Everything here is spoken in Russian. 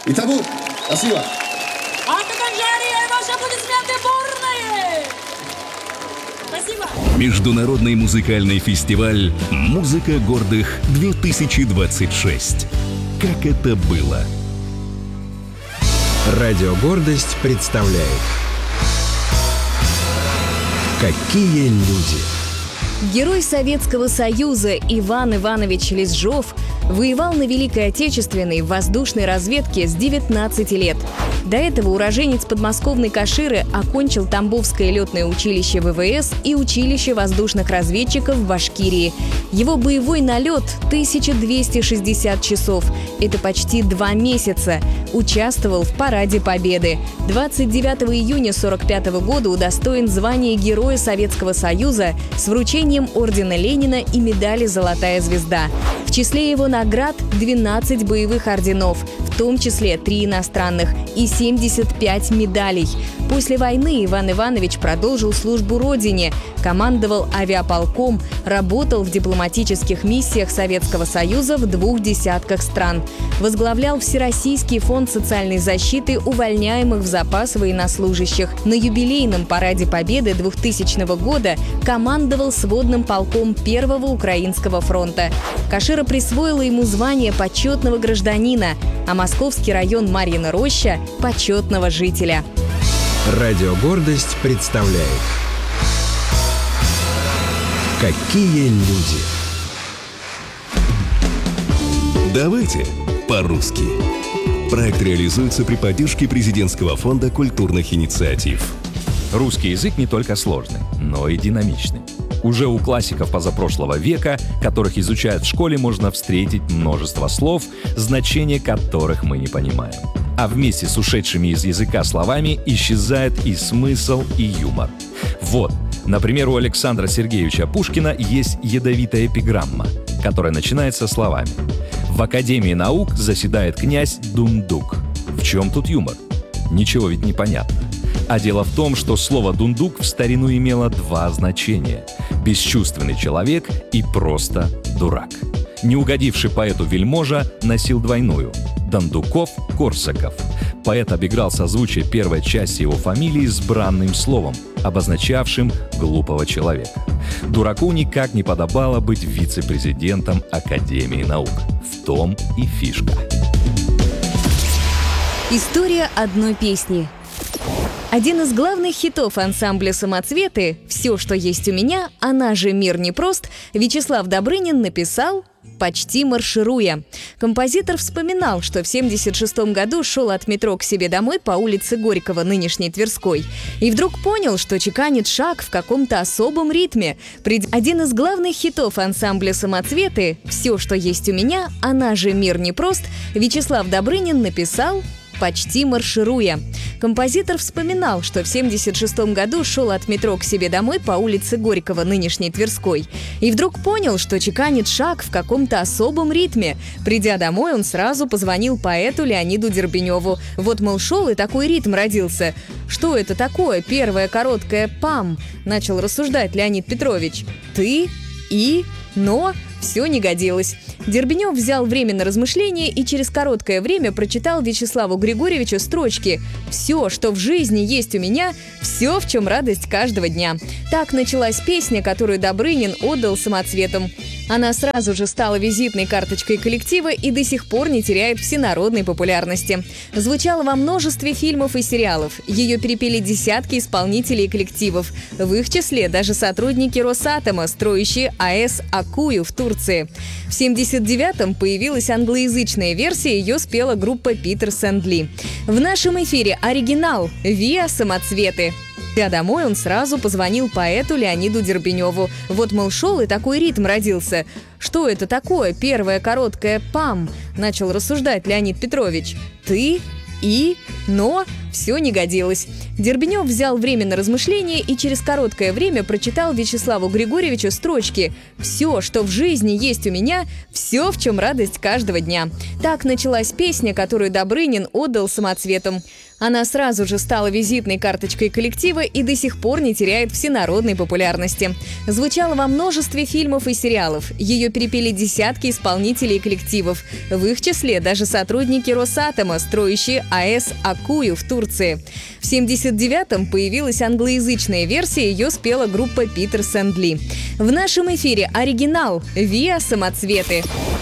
Итого, спасибо. Ваши аплодисменты бурные! Спасибо. Международный музыкальный фестиваль «Музыка гордых-2026». Как это было? Радио «Гордость» представляет «Какие люди». Герой Советского Союза Иван Иванович Лизжов воевал на Великой Отечественной в воздушной разведке с 19 лет. До этого уроженец подмосковной Каширы окончил Тамбовское летное училище ВВС и училище воздушных разведчиков в Башкирии. Его боевой налет – 1260 часов. Это почти 2 месяца. Участвовал в Параде Победы. 29 июня 1945 года удостоен звания Героя Советского Союза с вручением ордена Ленина и медали «Золотая звезда». В числе его наград 12 боевых орденов, в том числе 3 иностранных, и 75 медалей. После войны Иван Иванович продолжил службу Родине, командовал авиаполком, работал в дипломатических миссиях Советского Союза в 2 десятках стран. Возглавлял Всероссийский фонд социальной защиты увольняемых в запас военнослужащих. На юбилейном Параде Победы 2000 года командовал сводным полком Первого Украинского фронта. Кашира присвоила ему звание почетного гражданина, а Московский район Марьина Роща – почетного жителя. Радио «Гордость» представляет «Какие люди». Давайте по-русски. Проект реализуется при поддержке Президентского фонда культурных инициатив. Русский язык не только сложный, но и динамичный. Уже у классиков позапрошлого века, которых изучают в школе, можно встретить множество слов, значения которых мы не понимаем. А вместе с ушедшими из языка словами исчезает и смысл, и юмор. Вот, например, у Александра Сергеевича Пушкина есть ядовитая эпиграмма, которая начинается словами: «В Академии наук заседает князь Дундук». В чем тут юмор? Ничего ведь не понятно. А дело в том, что слово «дундук» в старину имело 2 значения – бесчувственный человек и просто дурак. Не угодивший поэту вельможа носил двойную – Дондуков-Корсаков. Поэт обыграл созвучие первой части его фамилии с бранным словом, обозначавшим глупого человека. Дураку никак не подобало быть вице-президентом Академии наук. В том и фишка. История одной песни. Один из главных хитов ансамбля «Самоцветы» «Все, что есть у меня», она же «Мир непрост», Вячеслав Добрынин написал «Почти маршируя». Композитор вспоминал, что в 1976 году шел от метро к себе домой по улице Горького, нынешней Тверской, и вдруг понял, что чеканит шаг в каком-то особом ритме. Один из главных хитов ансамбля «Самоцветы» «Все, что есть у меня», она же «Мир непрост», Вячеслав Добрынин написал «Почти маршируя». Композитор вспоминал, что в 1976 году шел от метро к себе домой по улице Горького, нынешней Тверской, и вдруг понял, что чеканит шаг в каком-то особом ритме. Придя домой, он сразу позвонил поэту Леониду Дербеневу. Вот, мол, шел и такой ритм родился. «Что это такое? Первое короткое «пам», — начал рассуждать Леонид Петрович. «Ты, и, но...» Все не годилось. Дербенев взял время на размышление и через короткое время прочитал Вячеславу Григорьевичу строчки «Все, что в жизни есть у меня, все, в чем радость каждого дня». Так началась песня, которую Добрынин отдал самоцветам. Она сразу же стала визитной карточкой коллектива и до сих пор не теряет всенародной популярности. Звучала во множестве фильмов и сериалов. Ее перепели десятки исполнителей и коллективов. В их числе даже сотрудники Росатома, строящие АЭС Акую в Турции. В 1979-м появилась англоязычная версия, ее спела группа Питер Сэндли. В нашем эфире оригинал «Виа Самоцветы». Придя домой, он сразу позвонил поэту Леониду Дербеневу. Вот, мол, шел и такой ритм родился. «Что это такое? Первое короткое «пам», — начал рассуждать Леонид Петрович. «Ты, и, но...» все не годилось. Дербенев взял время на размышление и через короткое время прочитал Вячеславу Григорьевичу строчки «Все, что в жизни есть у меня, все, в чем радость каждого дня». Так началась песня, которую Добрынин отдал самоцветам. Она сразу же стала визитной карточкой коллектива и до сих пор не теряет всенародной популярности. Звучала во множестве фильмов и сериалов. Ее перепели десятки исполнителей и коллективов. В их числе даже сотрудники Росатома, строящие АЭС Аккую в Турции. В 1979-м появилась англоязычная версия, ее спела группа Питер Сэнд Ли. В нашем эфире оригинал «Виа Самоцветы».